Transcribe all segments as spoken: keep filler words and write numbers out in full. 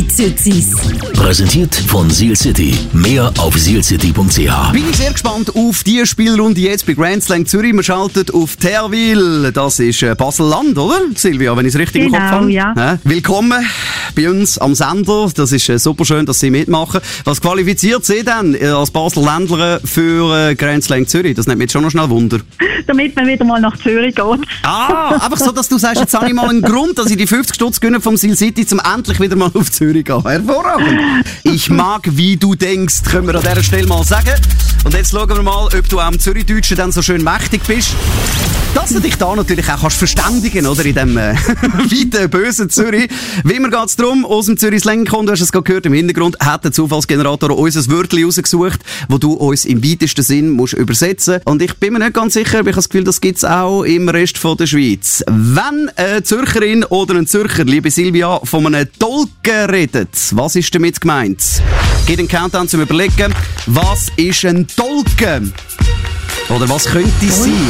echte Zützis. Präsentiert von Seal City. Mehr auf seal city punkt c h. Bin ich sehr gespannt auf die Spielrunde jetzt bei Grand Slam Zürich. Wir schalten auf Terwil. Das ist äh, Basel-Land, oder, Silvia, wenn ich es richtig Genau, im Kopf habe? ja. Ja. Willkommen bei uns am Sender. Das ist äh, super schön, dass Sie mitmachen. Was qualifiziert Sie denn äh, als Basel-Ländler für äh, Grand Slam Zürich? Das nimmt mich jetzt schon noch schnell Wunder. Damit man wieder mal nach Zürich geht. Ah, einfach so, dass du sagst, jetzt habe ich mal einen Grund, dass ich die fünfzig Stutz gönne vom Seal City, um endlich wieder mal auf Zürich zu gehen. Hervorragend. Ich mag, wie du denkst, können wir an dieser Stelle mal sagen. Und jetzt schauen wir mal, ob du auch im Zürichdeutschen dann so schön mächtig bist. Dass du dich da natürlich auch kannst verständigen, oder? In dem äh, weiten, bösen Zürich. Wie immer geht es darum, aus dem Zürich Slang kommt, du hast es gerade gehört, im Hintergrund hat der Zufallsgenerator uns ein Wörtchen rausgesucht, wo du uns im weitesten Sinn musst übersetzen. Und ich bin mir nicht ganz sicher, aber ich habe das Gefühl, das gibt es auch im Rest von der Schweiz. Wenn eine Zürcherin oder ein Zürcher, liebe Silvia, von einem Tolken redet, was ist damit gemeint? Geht einen Countdown zum Überlegen. Was ist ein Tolken? Oder was könnte es sein?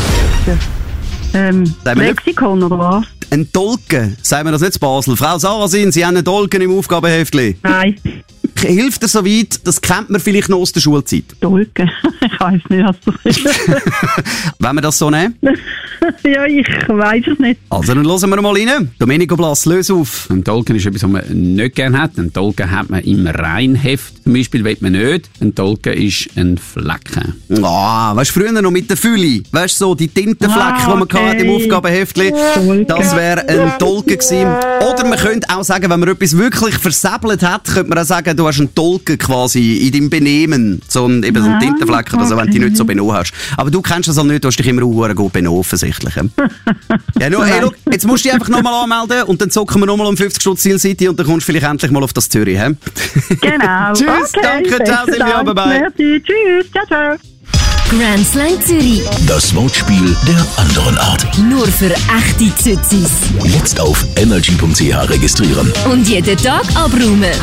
Ähm, Lexikon oder was? Ein Tolken, sagen wir das nicht zu Basel. Frau Sarasin, Sie haben einen Tolken im Aufgabenheftli. Nein. Hilft dir so weit, das kennt man vielleicht noch aus der Schulzeit. Tolken? Ich weiss nicht, was das ist. Wollen wir das so nehmen? Ja, ich weiss es nicht. Also, dann hören wir mal rein. Domenico Blass, löse auf. Ein Tolken ist etwas, was man nicht gerne hat. Ein Tolken hat man im Reinheft. Zum Beispiel will man nicht. Ein Tolken ist ein Flecken. Ah, weißt du, früher noch mit der Fülle. Weißt du, so die Tintenflecken, Ah, die man okay. hatte im Aufgabenheftli. Das wäre ein Tolken gewesen. Oder man könnte auch sagen, wenn man etwas wirklich versäbelt hat, könnte man auch sagen, du hast einen Tolken quasi in deinem Benehmen. So ein, eben so ein Ah, Tintenfleck oder so, wenn du dich okay. nicht so benommen hast. Aber du kennst das halt nicht, du hast dich immer auch gut benommen, offensichtlich. Ja, no, hey, look, jetzt musst du dich einfach nochmal anmelden und dann zocken wir nochmal um fünfzig Stutz Seal City und dann kommst du vielleicht endlich mal auf das Zürich. He? Genau. Tschüss, Okay, danke, ciao, besten Silvia, Dank. bye bye. Merci, tschüss, ciao, ciao. Grand Slang Zürich. Das Wortspiel der anderen Art. Nur für echte Zützis. Jetzt auf energy punkt c h registrieren. Und jeden Tag abräumen.